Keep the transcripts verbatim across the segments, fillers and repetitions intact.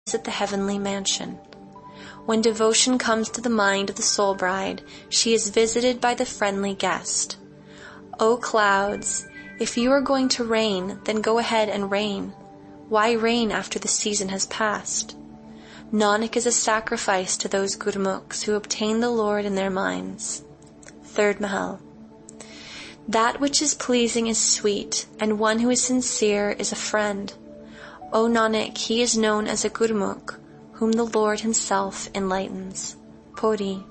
at the heavenly mansion. When devotion comes to the mind of the soul bride, she is visited by the friendly guest. O clouds, if you are going to rain, then go ahead and rain. Why rain after the season has passed? Nanak is a sacrifice to those Gurmukhs who obtain the Lord in their minds. Third Mahal. That which is pleasing is sweet, and one who is sincere is a friend. O Nanak, he is known as a Gurmukh, whom the Lord himself enlightens. Pori.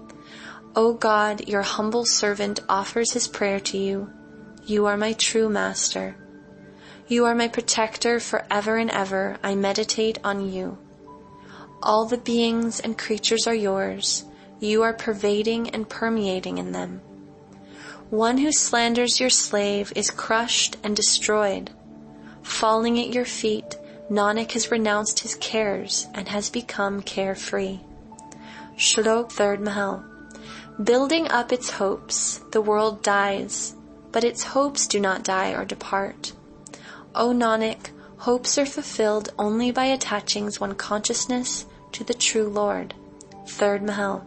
O God, your humble servant offers his prayer to you. You are my true master. You are my protector forever and ever. I meditate on you. All the beings and creatures are yours. You are pervading and permeating in them. One who slanders your slave is crushed and destroyed. Falling at your feet, Nanak has renounced his cares and has become carefree. Shlok Third Mahal. Building up its hopes, the world dies, but its hopes do not die or depart. O Nanak, hopes are fulfilled only by attaching one's consciousness to the true Lord. Third Mahal.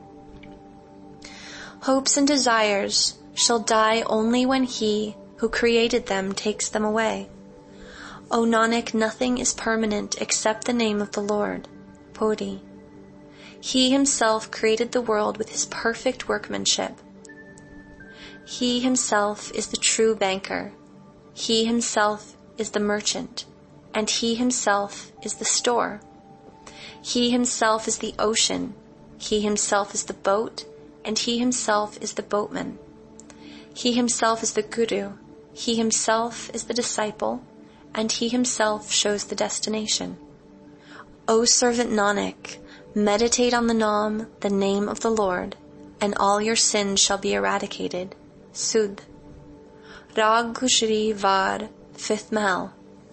Hopes and desires shall die only when he who created them takes them away. O Nanak, nothing is permanent except the name of the Lord. Pori. He himself created the world with his perfect workmanship. He himself is the true banker. He himself is the merchant, and he himself is the store. He himself is the ocean. He himself is the boat, and he himself is the boatman. He himself is the Guru. He himself is the disciple, and he himself shows the destination. O servant Nanak, meditate on the Naam, the name of the Lord, and all your sins shall be eradicated. Sudh. Rag Kushri Var, Fifth Mahal.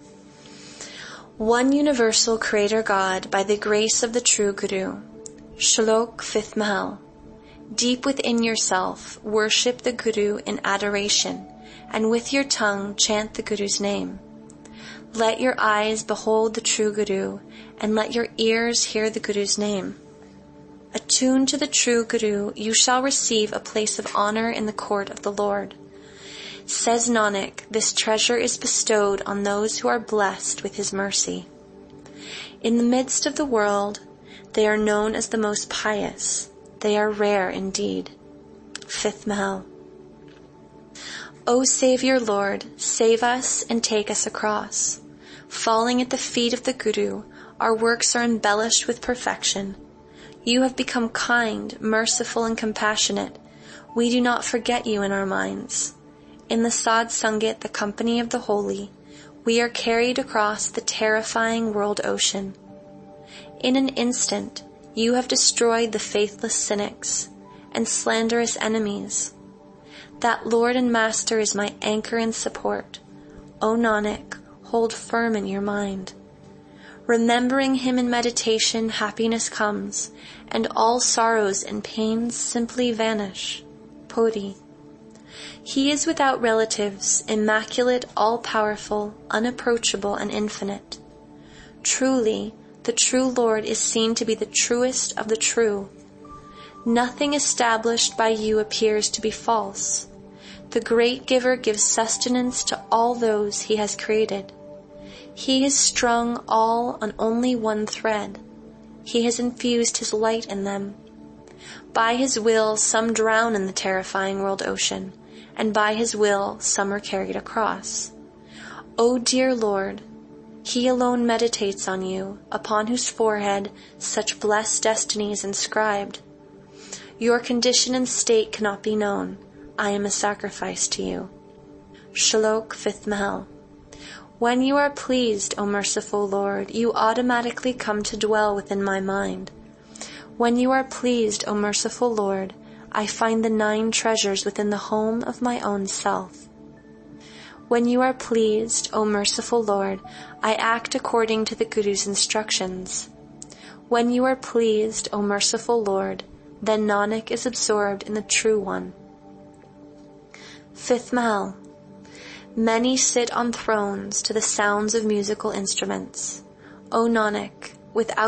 One universal Creator God by the grace of the true Guru. Shlok Fifth Mahal. Deep within yourself, worship the Guru in adoration, and with your tongue chant the Guru's name. Let your eyes behold the true Guru, and let your ears hear the Guru's name. Attuned to the true Guru, you shall receive a place of honor in the court of the Lord. Says Nanak, this treasure is bestowed on those who are blessed with his mercy. In the midst of the world, they are known as the most pious. They are rare indeed. Fifth Mahal. O Savior Lord, save us and take us across. Falling at the feet of the Guru, our works are embellished with perfection. You have become kind, merciful, and compassionate. We do not forget you in our minds. In the Sad Sangat, the company of the holy, we are carried across the terrifying world ocean. In an instant, you have destroyed the faithless cynics and slanderous enemies. That Lord and Master is my anchor and support. O Nanak, hold firm in your mind. Remembering him in meditation, happiness comes, and all sorrows and pains simply vanish. Pori. He is without relatives, immaculate, all-powerful, unapproachable, and infinite. Truly, the true Lord is seen to be the truest of the true. Nothing established by you appears to be false. The great giver gives sustenance to all those he has created. He has strung all on only one thread. He has infused his light in them. By his will, some drown in the terrifying world ocean, and by his will, some are carried across. O dear Lord, he alone meditates on you, upon whose forehead such blessed destiny is inscribed. Your condition and state cannot be known. I am a sacrifice to you. Shlok Fifth Mahal. When you are pleased, O merciful Lord, you automatically come to dwell within my mind. When you are pleased, O merciful Lord, I find the nine treasures within the home of my own self. When you are pleased, O merciful Lord, I act according to the Guru's instructions. When you are pleased, O merciful Lord, then Nanak is absorbed in the True One. Fifth Mahal. Many sit on thrones to the sounds of musical instruments. O Nanak, without